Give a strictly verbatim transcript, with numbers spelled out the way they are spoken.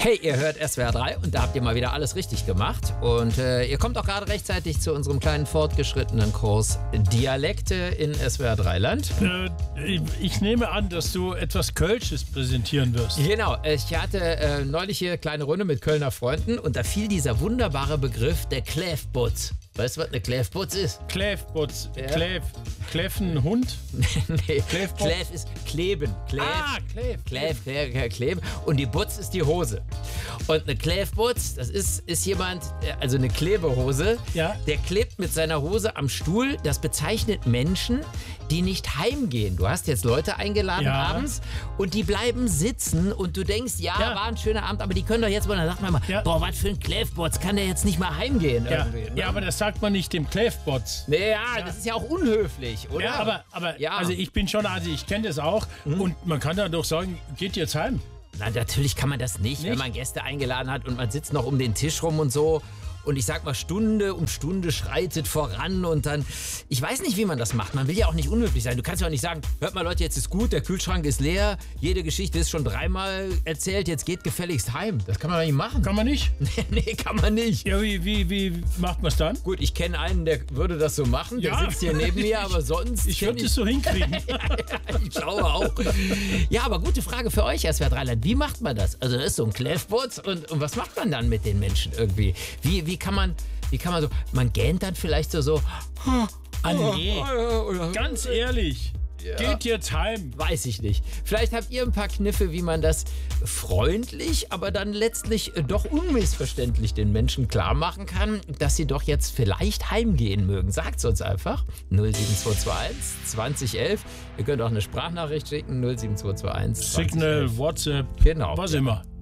Hey, ihr hört S W R drei und da habt ihr mal wieder alles richtig gemacht. Und äh, ihr kommt auch gerade rechtzeitig zu unserem kleinen fortgeschrittenen Kurs Dialekte in S W R drei Land. Äh, ich nehme an, dass du etwas Kölsches präsentieren wirst. Genau, ich hatte äh, neulich hier eine kleine Runde mit Kölner Freunden und da fiel dieser wunderbare Begriff der Kläfbutz. Weißt du, was eine Kläfbutz ist? Kläfbutz. Ja. Kläf. Kläffen Hund? Nee, Kläfbutz? Kläf ist kleben. Kläf, Ah, Kläf. Kläf, Kläf, kleben. Und die Butz ist die Hose. Und eine Kläfbutz, das ist, ist jemand, also eine Klebehose, Ja. der klebt mit seiner Hose am Stuhl. Das bezeichnet Menschen, die nicht heimgehen. Du hast jetzt Leute eingeladen Ja. abends und die bleiben sitzen und du denkst, ja, Ja. war ein schöner Abend, aber die können doch jetzt mal, dann sagt man mal, Ja. boah, was für ein Kläfbutz, kann der jetzt nicht mal heimgehen? Ja. irgendwie, ne? ja, aber das sagt man nicht dem Kläfbotz. Nee, ja, das ist ja auch unhöflich, oder? Ja, aber, aber Ja. also ich bin schon, also ich kenne das auch und man kann dann doch sagen, geht jetzt heim. Na, natürlich kann man das nicht, Nicht? wenn man Gäste eingeladen hat und man sitzt noch um den Tisch rum und so. Und ich sag mal, Stunde um Stunde schreitet voran und dann, ich weiß nicht, wie man das macht. Man will ja auch nicht unhöflich sein. Du kannst ja auch nicht sagen, hört mal Leute, jetzt ist gut, der Kühlschrank ist leer, jede Geschichte ist schon dreimal erzählt, jetzt geht gefälligst heim. Das kann man doch nicht machen. Kann man nicht? Nee, kann man nicht. Ja, wie, wie, wie macht man es dann? Gut, ich kenne einen, der würde das so machen, der Ja. sitzt hier neben mir, aber sonst... Ich kenn würde es so hinkriegen. Ich glaube auch. Ja, aber gute Frage für euch, S W R drei Land. Wie macht man das? Also das ist so ein Kläfbutz und, und was macht man dann mit den Menschen irgendwie? Wie, wie kann man, wie kann man so, man gähnt dann vielleicht so so, Ah, nee. oder, Ganz ehrlich, geht jetzt heim. weiß ich nicht. Vielleicht habt ihr ein paar Kniffe, wie man das freundlich, aber dann letztlich äh, doch unmissverständlich den Menschen klar machen kann, dass sie doch jetzt vielleicht heimgehen mögen. Sagt's uns einfach. null sieben zwei zwei eins zwanzig elf. Ihr könnt auch eine Sprachnachricht schicken. null sieben zwei zwei eins zwanzig elf. Signal, WhatsApp, Genau. was immer.